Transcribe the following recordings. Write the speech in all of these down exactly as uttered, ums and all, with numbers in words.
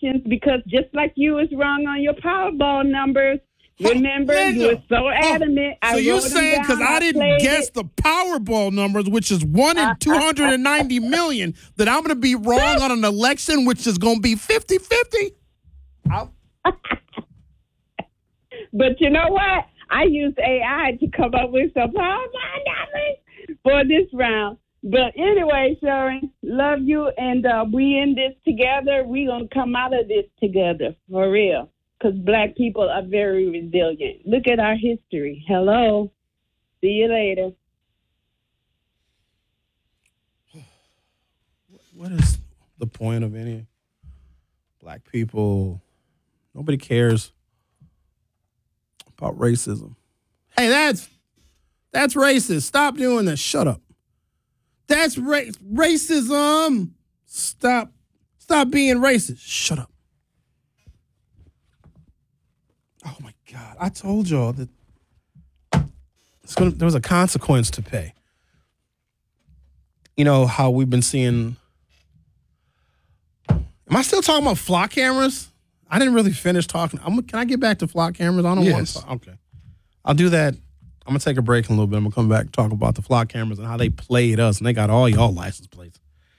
elections because just like you was wrong on your Powerball numbers, remember, oh, you were so adamant. Oh, so I you wrote them saying because down, I didn't guess it. the Powerball numbers, which is one in two hundred ninety million, that I'm going to be wrong on an election, which is going to be fifty-fifty? But you know what? I used A I to come up with some Powerball numbers for this round. But anyway, Sharon, love you, and uh, we in this together. We going to come out of this together, for real, because black people are very resilient. Look at our history. Hello. See you later. What is the point of any black people? Nobody cares about racism. Hey, that's that's racist. Stop doing this. Shut up. That's ra- racism. Stop. Stop being racist. Shut up. Oh, my God. I told y'all that it's gonna, there was a consequence to pay. You know how we've been seeing. Am I still talking about flock cameras? I didn't really finish talking. I'm, can I get back to flock cameras? I don't yes. want to talk. Okay. I'll do that. I'm going to take a break in a little bit. I'm going to come back and talk about the flock cameras and how they played us, and they got all y'all license plates.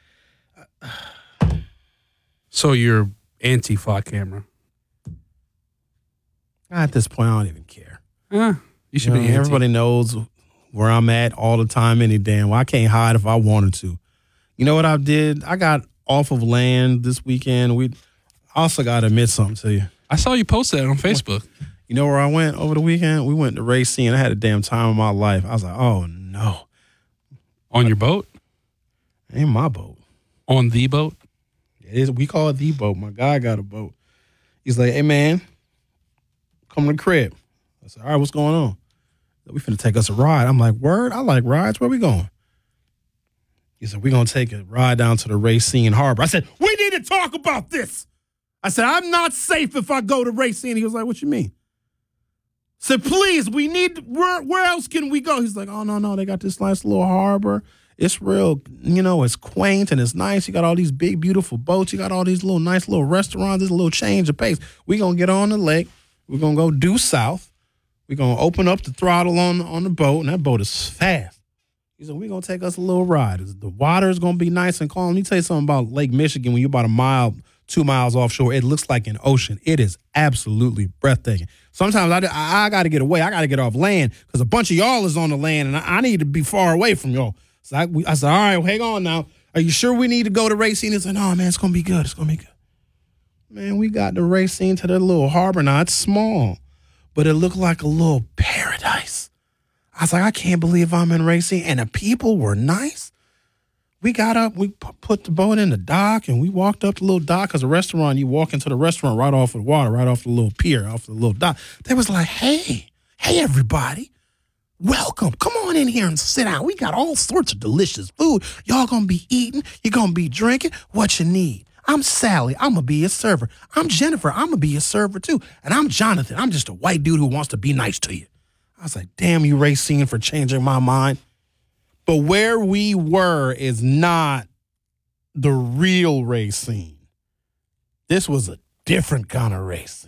So you're anti-flock camera? At this point, I don't even care. Uh, you should you be know, anti. Everybody knows where I'm at all the time, any damn. Well, I can't hide if I wanted to. You know what I did? I got off of land this weekend. We also got to admit something to you. I saw you post that on Facebook. You know where I went over the weekend? We went to Racine. I had a damn time of my life. I was like, oh, no. On your boat? Ain't my boat. On the boat? It is. We call it the boat. My guy got a boat. He's like, hey, man, come to the crib. I said, all right, what's going on? We finna take us a ride. I'm like, word? I like rides. Where we going? He said, we're going to take a ride down to the Racine Harbor. I said, we need to talk about this. I said, I'm not safe if I go to Racine. He was like, what you mean? I said, please, we need, where, where else can we go? He's like, oh, no, no, they got this nice little harbor. It's real, you know, it's quaint and it's nice. You got all these big, beautiful boats. You got all these little nice little restaurants. There's a little change of pace. We're going to get on the lake. We're going to go due south. We're going to open up the throttle on, on the boat, and that boat is fast. He said, we're going to take us a little ride. The water is going to be nice and calm. Let me tell you something about Lake Michigan. When you're about a mile, two miles offshore, it looks like an ocean. It is absolutely breathtaking. Sometimes I, I, I got to get away. I got to get off land because a bunch of y'all is on the land, and I, I need to be far away from y'all. So I, we, I said, all right, hang on now. Are you sure we need to go to Racine? He said, no, man, it's going to be good. It's going to be good. Man, we got the Racine to the little harbor. Now, it's small, but it looked like a little paradise. I was like, I can't believe I'm in Racine. And the people were nice. We got up, we p- put the boat in the dock, and we walked up the little dock because the restaurant, you walk into the restaurant right off of the water, right off the little pier, off the little dock. They was like, hey, hey, everybody. Welcome. Come on in here and sit down. We got all sorts of delicious food. Y'all gonna be eating. You're gonna be drinking. What you need? I'm Sally. I'm gonna be a server. I'm Jennifer. I'm gonna be a server too. And I'm Jonathan. I'm just a white dude who wants to be nice to you. I was like, damn you, Racine, for changing my mind. But where we were is not the real Racine. This was a different kind of Racine.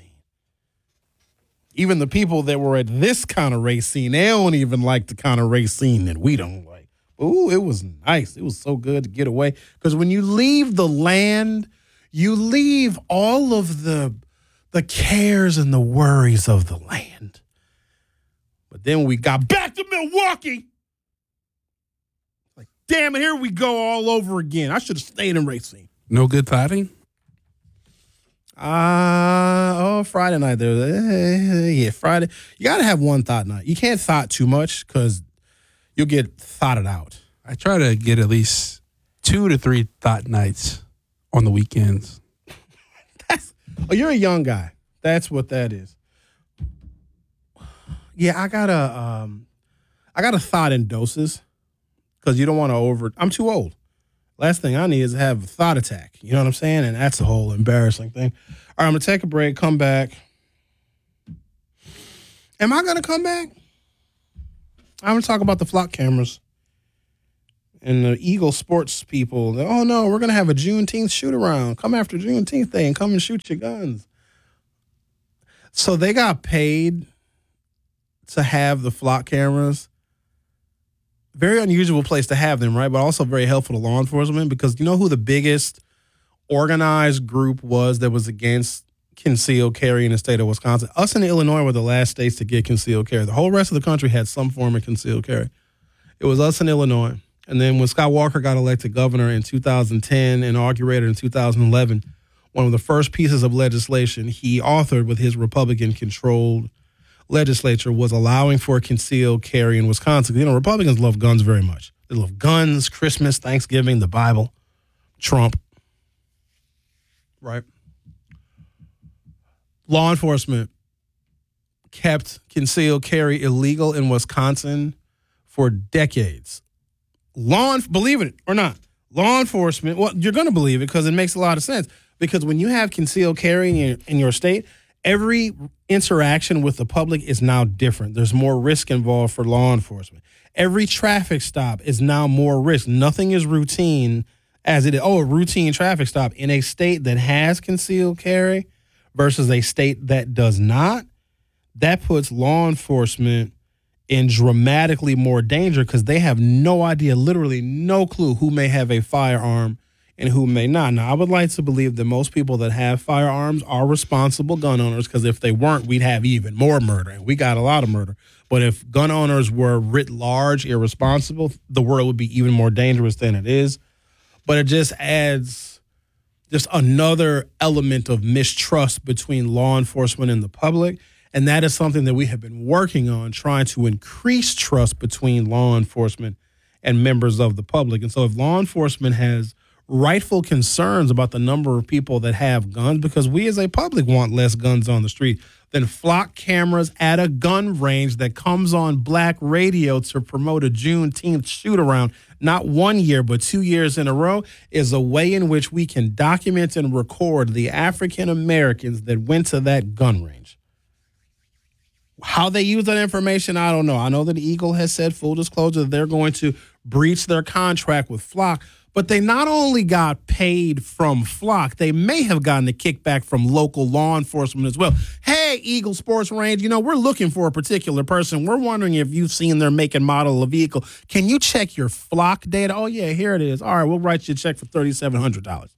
Even the people that were at this kind of Racine, they don't even like the kind of Racine that we don't like. Ooh, it was nice. It was so good to get away. Because when you leave the land, you leave all of the, the cares and the worries of the land. But then when we got back to Milwaukee, like, damn it, here we go all over again. I should have stayed in Racine. No good thotting? Uh, oh, Friday night there. Uh, yeah, Friday. You got to have one thought night. You can't thought too much because you'll get thoughted out. I try to get at least two to three thought nights on the weekends. That's, oh, you're a young guy. That's what that is. Yeah, I got a, um, I got a thought in doses because you don't want to over. I'm too old. Last thing I need is to have a thought attack. You know what I'm saying? And that's a whole embarrassing thing. All right, I'm going to take a break, come back. Am I going to come back? I'm going to talk about the flock cameras. and the Eagle sports people, oh no, we're going to have a Juneteenth shoot around. Come after Juneteenth Day and come and shoot your guns. So they got paid to have the flock cameras. Very unusual place to have them, right? But also very helpful to law enforcement because you know who the biggest organized group was that was against concealed carry in the state of Wisconsin? Us and Illinois were the last states to get concealed carry. The whole rest of the country had some form of concealed carry. It was us in Illinois. And then when Scott Walker got elected governor in two thousand ten, inaugurated in two thousand eleven, one of the first pieces of legislation he authored with his Republican-controlled legislature was allowing for concealed carry in Wisconsin. You know, Republicans love guns very much. They love guns, Christmas, Thanksgiving, the Bible, Trump. Right? Law enforcement kept concealed carry illegal in Wisconsin for decades. Law, believe it or not, law enforcement, well, you're going to believe it because it makes a lot of sense. Because when you have concealed carry in your, in your state, every interaction with the public is now different. There's more risk involved for law enforcement. Every traffic stop is now more risk. Nothing is routine as it is. Oh, a routine traffic stop in a state that has concealed carry versus a state that does not. That puts law enforcement in dramatically more danger because they have no idea, literally no clue who may have a firearm and who may not. Now, I would like to believe that most people that have firearms are responsible gun owners because if they weren't, we'd have even more murder, and we got a lot of murder. But if gun owners were writ large irresponsible, the world would be even more dangerous than it is. But it just adds just another element of mistrust between law enforcement and the public. And that is something that we have been working on, trying to increase trust between law enforcement and members of the public. And so if law enforcement has rightful concerns about the number of people that have guns, because we as a public want less guns on the street, then flock cameras at a gun range that comes on black radio to promote a Juneteenth shoot around, not one year, but two years in a row, is a way in which we can document and record the African Americans that went to that gun range. How they use that information, I don't know. I know that Eagle has said, full disclosure, that they're going to breach their contract with Flock, but they not only got paid from Flock, they may have gotten a kickback from local law enforcement as well. Hey, Eagle Sports Range, you know, we're looking for a particular person. We're wondering if you've seen their make and model of vehicle. Can you check your Flock data? Oh, yeah, here it is. All right, we'll write you a check for three thousand seven hundred dollars.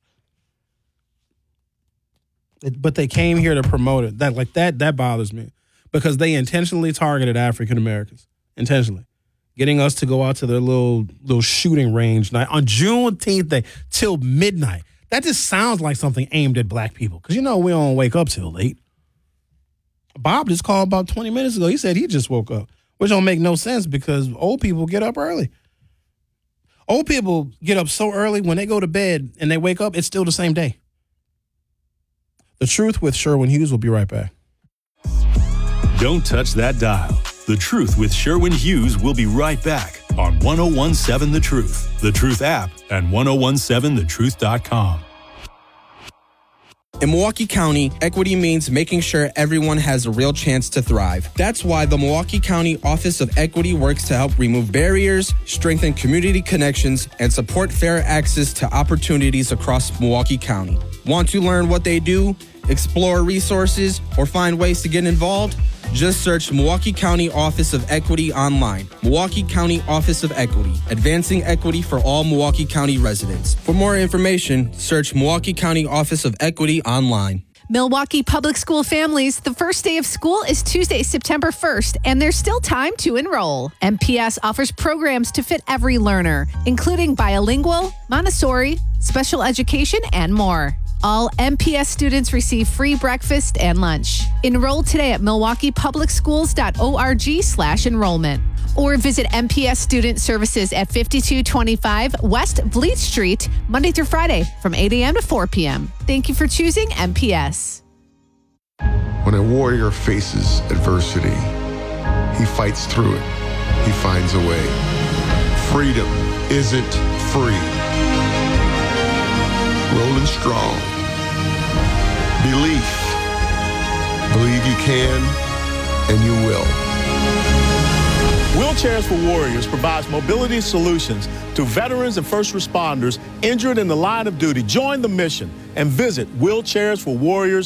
It, but they came here to promote it. That like that, that bothers me. Because they intentionally targeted African Americans, intentionally, getting us to go out to their little little shooting range night on Juneteenth Day till midnight. That just sounds like something aimed at black people because, you know, we don't wake up till late. Bob just called about twenty minutes ago. He said he just woke up, which don't make no sense because old people get up early. Old people get up so early when they go to bed and they wake up, it's still the same day. The Truth with Sherwin Hughes will be right back. Don't touch that dial. The Truth with Sherwin Hughes will be right back on one oh one seven The Truth, The Truth app, and ten seventeen the truth dot com. In Milwaukee County, equity means making sure everyone has a real chance to thrive. That's why the Milwaukee County Office of Equity works to help remove barriers, strengthen community connections, and support fair access to opportunities across Milwaukee County. Want to learn what they do, explore resources, or find ways to get involved? Just search Milwaukee County Office of Equity online. Milwaukee County Office of Equity, advancing equity for all Milwaukee County residents. For more information, search Milwaukee County Office of Equity online. Milwaukee Public School families, the first day of school is Tuesday, September first, and there's still time to enroll. M P S offers programs to fit every learner, including bilingual, Montessori, special education, and more. All M P S students receive free breakfast and lunch. Enroll today at milwaukee public schools dot org slash enrollment or visit M P S Student Services at fifty-two twenty-five West Vliet Street, Monday through Friday from eight a.m. to four p.m. Thank you for choosing M P S. When a warrior faces adversity, he fights through it. He finds a way. Freedom isn't free. Rolling strong. Belief. Believe you can and you will. Wheelchairs for Warriors provides mobility solutions to veterans and first responders injured in the line of duty. Join the mission and visit wheelchairs for warriors